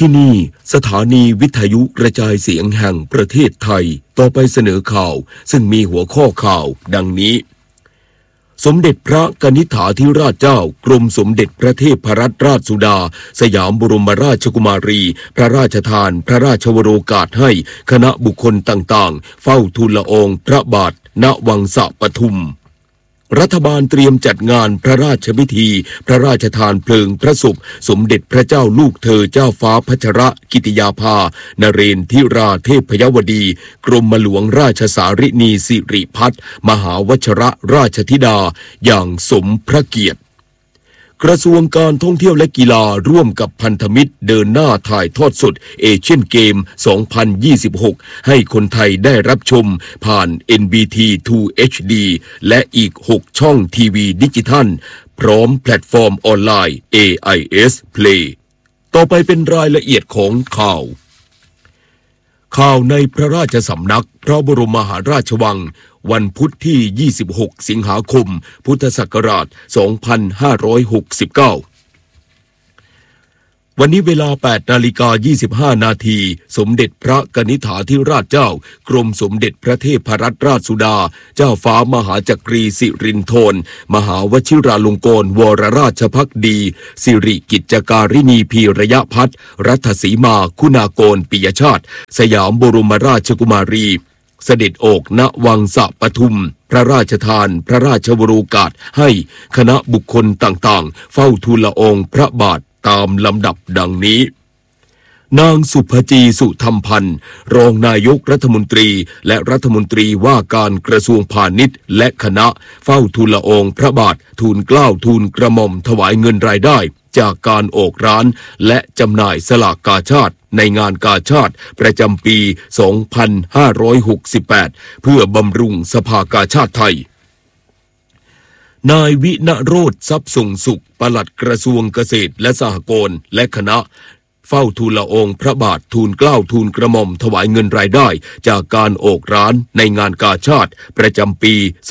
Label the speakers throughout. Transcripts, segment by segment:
Speaker 1: ที่นี่สถานีวิทยุกระจายเสียงแห่งประเทศไทยต่อไปเสนอข่าวซึ่งมีหัวข้อข่าวดังนี้สมเด็จพระกนิษฐาธิราชเจ้ากรมสมเด็จพระเทพรัตนราชสุดาสยามบรมราชกุมารีพระราชทานพระราชวโรกาสให้คณะบุคคลต่างๆเฝ้าทูลละอองพระบาทณวังสะปทุมรัฐบาลเตรียมจัดงานพระราชพิธีพระราชทานเพลิงพระศพสมเด็จพระเจ้าลูกเธอเจ้าฟ้าพัชรกิติยาภานเรนทิราเทพยวดีกรมหลวงราชสารินีสิริพัฒน์มหาวชรราชธิดาอย่างสมพระเกียรติกระทรวงการท่องเที่ยวและกีฬาร่วมกับพันธมิตรเดินหน้าถ่ายทอดสดเอเชียนเกม 2026 ให้คนไทยได้รับชมผ่าน NBT 2 HD และอีก 6 ช่องทีวีดิจิทัลพร้อมแพลตฟอร์มออนไลน์ AIS Play ต่อไปเป็นรายละเอียดของข่าวในพระราชสำนักพระบรมมหาราชวังวันพุธที่ 26 สิงหาคม พุทธศักราช 2569 วันนี้เวลา 8:25 นาทีสมเด็จพระกนิษฐาธิราชเจ้ากรมสมเด็จพระเทพรัตนราชสุดาเจ้าฟ้ามหาจักรีสิรินธรมหาวชิราลงกรณวรราชภักดีสิริกิจการินีพีระยะพัฒน์รัตสีมาคุณากรปิยชาติสยามบรมราชกุมารีเสด็จออกณวังสะปทุมพระราชทานพระราชวโรกาสให้คณะบุคคลต่างๆเฝ้าทูลละอองพระบาทตามลำดับดังนี้นางสุภจีสุธรรมพันธ์รองนายกรัฐมนตรีและรัฐมนตรีว่าการกระทรวงพาณิชย์และคณะเฝ้าทูลละอองพระบาททูลเกล้าทูลกระหม่อมถวายเงินรายได้จากการออกร้านและจำหน่ายสลากกาชาดในงานกาชาดประจำปี 2568 เพื่อบำรุงสภากาชาดไทยนายวิณโรจน์ทรัพย์ส่งสุขปลัดกระทรวงเกษตรและสหกรณ์และคณะเฝ้าทูลละอองพระบาททูลเกล้าทูลกระหม่อมถวายเงินรายได้จากการออกร้านในงานกาชาดประจำปี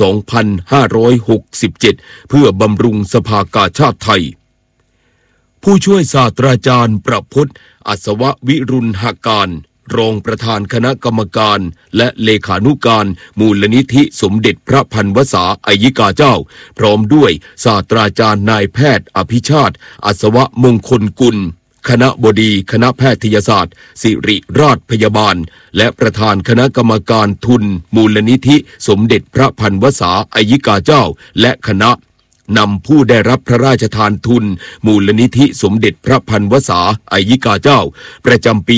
Speaker 1: 2567 เพื่อบำรุงสภากาชาดไทยผู้ช่วยศาสตราจารย์ประพจน์อัศววิรุณหการรองประธานคณะกรรมการและเลขานุการมูลนิธิสมเด็จพระพันวษาอัยกาเจ้าพร้อมด้วยศาสตราจารย์นายแพทย์อภิชาติอัศวมงคลกุลคณบดีคณะแพทยศาสตร์ศิริราชพยาบาลและประธานคณะกรรมการทุนมูลนิธิสมเด็จพระพันวษาอัยกาเจ้าและคณะนำผู้ได้รับพระราชทานทุนมูลนิธิสมเด็จพระพันวษาอัยกาเจ้าประจำปี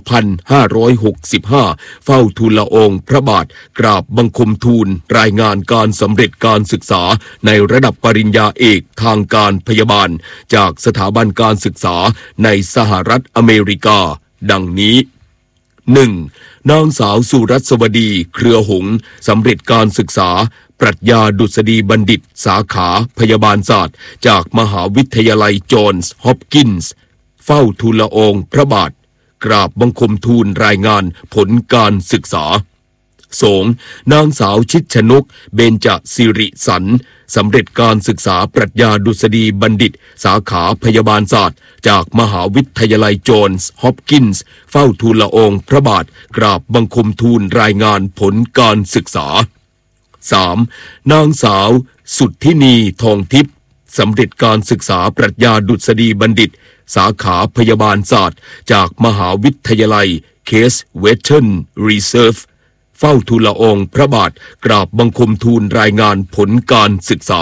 Speaker 1: 2565 เฝ้าทูลละอองพระบาทกราบบังคมทูลรายงานการสำเร็จการศึกษาในระดับปริญญาเอกทางการพยาบาลจากสถาบันการศึกษาในสหรัฐอเมริกาดังนี้ 1. นางสาวสุรัสวดีเครือหงส์สำเร็จการศึกษาปรัชญาดุษฎีบัณฑิตสาขาพยาบาลศาสตร์จากมหาวิทยาลัยจอห์นส์ฮอปกินส์เฝ้าทูลละอองพระบาทกราบบังคมทูลรายงานผลการศึกษา 2. นางสาวชิดชนกเบญจสิริสันสำเร็จการศึกษาปรัชญาดุษฎีบัณฑิตสาขาพยาบาลศาสตร์จากมหาวิทยาลัยจอห์นส์ฮอปกินส์เฝ้าทูลละอองพระบาทกราบบังคมทูลรายงานผลการศึกษา 3. นางสาวสุทธินีทองทิพย์สำเร็จการศึกษาปรัชญาดุษฎีบัณฑิตสาขาพยาบาลศาสตร์จากมหาวิทยาลัยเคสเวสเทิร์นรีเซิร์ฟเฝ้าทูลละอองพระบาทกราบบังคมทูลรายงานผลการศึกษา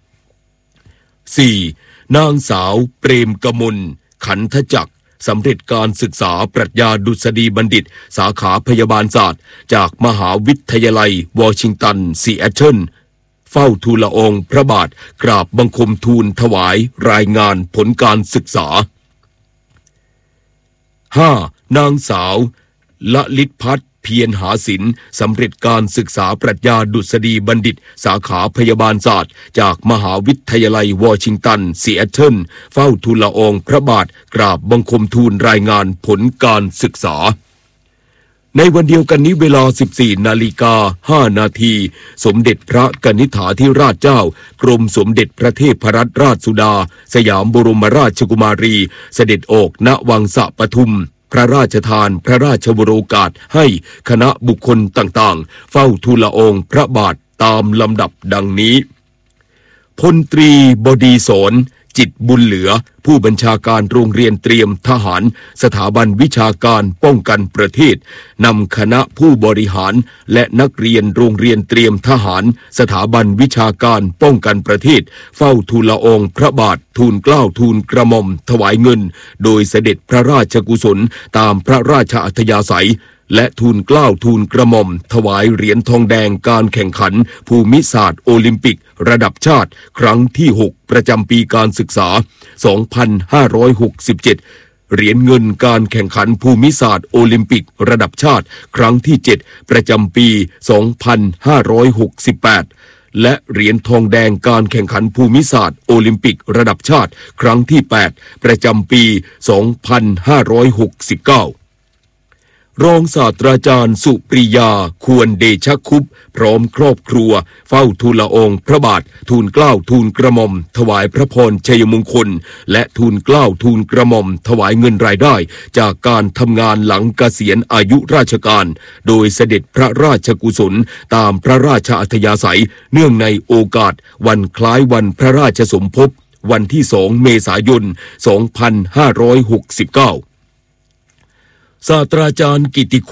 Speaker 1: 4. นางสาวเปรมกมลขันธจักรสำเร็จการศึกษาปรัชญาดุษฎีบัณฑิตสาขาพยาบาลศาสตร์จากมหาวิทยาลัยวอชิงตันซีแอตเทิลเฝ้าทูลละอองพระบาทกราบบังคมทูลถวายรายงานผลการศึกษา 5. นางสาวละลิตพัฒน์เพียรหาศิลป์สำเร็จการศึกษาปรัชญาดุษฎีบัณฑิตสาขาพยาบาลศาสตร์จากมหาวิทยาลัยวอชิงตันซีแอตเทิลเฝ้าทูลละอองพระบาทกราบบังคมทูลรายงานผลการศึกษาในวันเดียวกันนี้เวลา 14:05 นาทีสมเด็จพระกนิษฐาธิราชเจ้ากรมสมเด็จพระเทพรัตนราชสุดาสยามบรมราชกุมารีเสด็จออกณวังสะปทุมพระราชทานพระราชวโรกาสให้คณะบุคคลต่างๆเฝ้าทูลละอองพระบาทตามลำดับดังนี้พลตรีบดีศรจิตบุญเหลือผู้บัญชาการโรงเรียนเตรียมทหารสถาบันวิชาการป้องกันประเทศนำคณะผู้บริหารและนักเรียนโรงเรียนเตรียมทหารสถาบันวิชาการป้องกันประเทศเฝ้าทูลละอองพระบาททูลเกล้าทูลกระหม่อมถวายเงินโดยเสด็จพระราชกุศลตามพระราชอัธยาศัยและทูลเกล้าทูลกระหม่อมถวายเหรียญทองแดงการแข่งขันภูมิศาสตร์โอลิมปิกระดับชาติครั้งที่ 6 ประจำปีการศึกษา 2567 เหรียญเงินการแข่งขันภูมิศาสตร์โอลิมปิกระดับชาติครั้งที่ 7 ประจำปี 2568 และเหรียญทองแดงการแข่งขันภูมิศาสตร์โอลิมปิกระดับชาติครั้งที่ 8 ประจำปี 2569รองศาสตราจารย์สุปรียาควรเดชคุปพร้อมครอบครัวเฝ้าทูลละอองพระบาททูลเกล้าทูลกระหม่อมถวายพระพรชัยมงคลและทูลเกล้าทูลกระหม่อมถวายเงินรายได้จากการทำงานหลังเกษียณอายุราชการโดยเสด็จพระราชกุศลตามพระราชอัธยาศัยเนื่องในโอกาสวันคล้ายวันพระราชสมภพวันที่ 2 เมษายน 2569ศาสตราจารย์กิติคุณ